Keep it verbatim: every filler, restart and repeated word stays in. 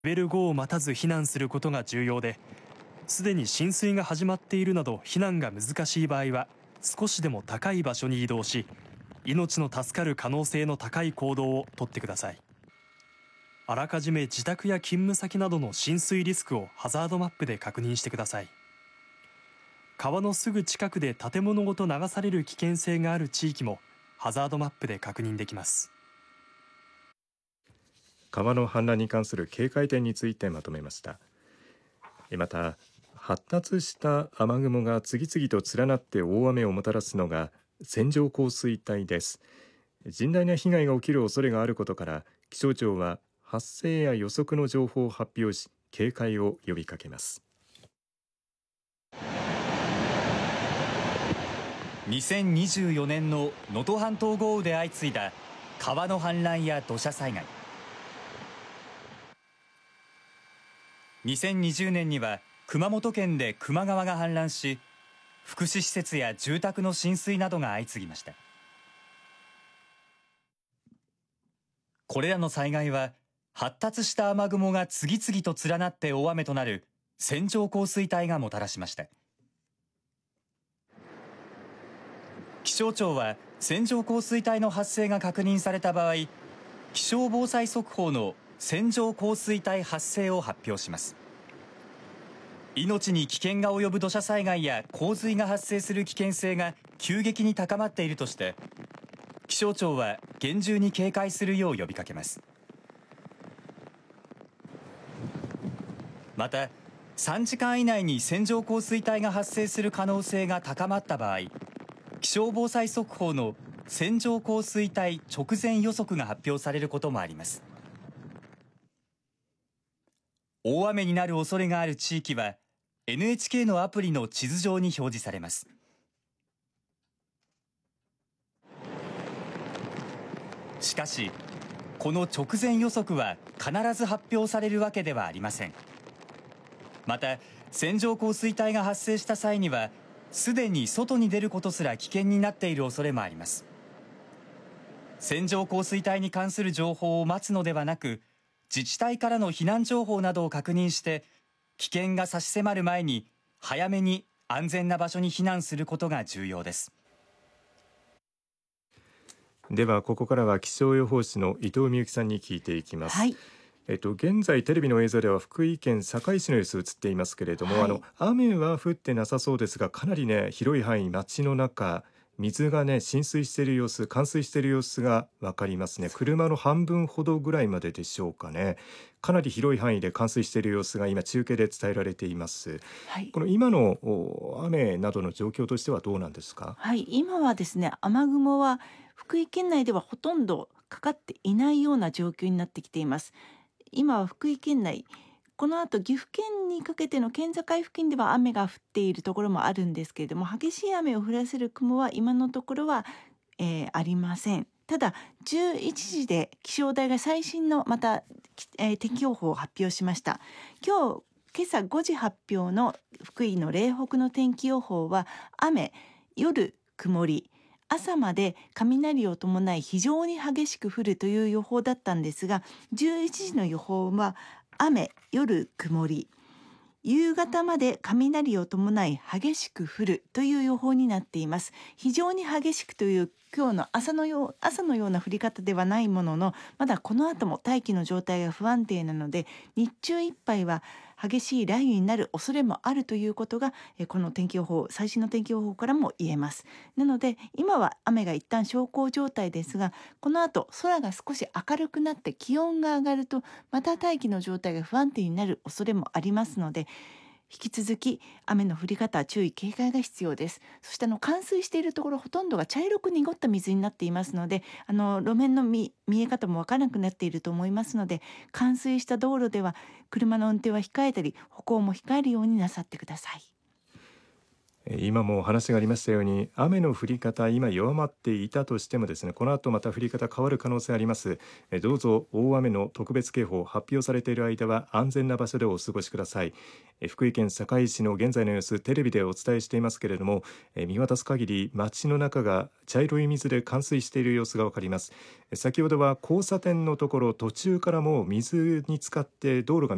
レベルごを待たず避難することが重要で、すでに浸水が始まっているなど避難が難しい場合は少しでも高い場所に移動し、命の助かる可能性の高い行動をとってください。あらかじめ自宅や勤務先などの浸水リスクをハザードマップで確認してください。川のすぐ近くで建物ごと流される危険性がある地域もハザードマップで確認できます。 川の氾濫に関する警戒点についてまとめました。また、発達した雨雲が次々と連なって大雨をもたらすのが線状降水帯です。甚大な被害が起きる恐れがあることから、気象庁は発生や予測の情報を発表し、警戒を呼びかけます。 にせんにじゅうよねんの能登半島豪雨で相次いだ川の氾濫や土砂災害。にせんにじゅうねんには熊本県で球磨川が氾濫し、福祉施設や住宅の浸水などが相次ぎました。これらの災害は発達した雨雲が次々と連なって大雨となる線状降水帯がもたらしました。気象庁は線状降水帯の発生が確認された場合、気象防災速報の線状降水帯発生を発表します。命に危険が及ぶ土砂災害や洪水が発生する危険性が急激に高まっているとして、気象庁は厳重に警戒するよう呼びかけます。また、さんじかん以内に線状降水帯が発生する可能性が高まった場合、気象防災速報の線状降水帯直前予測が発表されることもあります。大雨になる恐れがある地域は エヌエイチケー のアプリの地図上に表示されます。しかし、この直前予測は必ず発表されるわけではありません。また、線状降水帯が発生した際には、すでに外に出ることすら危険になっている恐れもあります。線状降水帯に関する情報を待つのではなく、自治体からの避難情報などを確認して、危険が差し迫る前に早めに安全な場所に避難することが重要です。 では、ここからは気象予報士の伊藤美幸さんに聞いていきます。 はい。 えっと、現在テレビの映像では福井県坂井市の様子映っていますけれども、はい、あの雨は降ってなさそうですが、かなりね広い範囲街の中、水がね浸水している様子、冠水している様子がわかりますね。車の半分ほどぐらいまででしょうかね。かなり広い範囲で冠水している様子が今中継で伝えられています。はい、この今の雨などの状況としてはどうなんですか？ はい、今はですね、雨雲は福井県内ではほとんどかかっていないような状況になってきています。今は福井県内、この後岐阜県にかけての県境付近では雨が降っているところもあるんですけれども、激しい雨を降らせる雲は今のところは、えー、ありません。ただじゅういちじで気象台が最新のまた、えー、天気予報を発表しました。今日今朝ごじ発表の福井の嶺北の天気予報は、雨、夜曇り、朝まで雷を伴い非常に激しく降るという予報だったんですが、じゅういちじの予報は雨、夜曇り、夕方まで雷を伴い激しく降るという予報になっています。非常に激しくという今日の朝のよう、朝のような降り方ではないものの、まだこの後も大気の状態が不安定なので、日中いっぱいは激しい雷雨になる恐れもあるということが、この天気予報、最新の天気予報からも言えます。なので今は雨が一旦小康状態ですが、この後空が少し明るくなって気温が上がると、また大気の状態が不安定になる恐れもありますので、引き続き雨の降り方注意警戒が必要です。そしてあの冠水しているところ、ほとんどが茶色く濁った水になっていますので、あの路面の 見, 見え方もわからなくなっていると思いますので、冠水した道路では車の運転は控えたり、歩行も控えるようになさってください。 今もお話がありましたように、雨の降り方今弱まっていたとしてもですね、この後また降り方変わる可能性あります。どうぞ大雨の特別警報発表されている間は安全な場所でお過ごしください。福井県坂井市の現在の様子、テレビでお伝えしていますけれども、見渡す限り街の中が茶色い水で冠水している様子がわかります。先ほどは交差点のところ、途中からもう水に浸かって道路が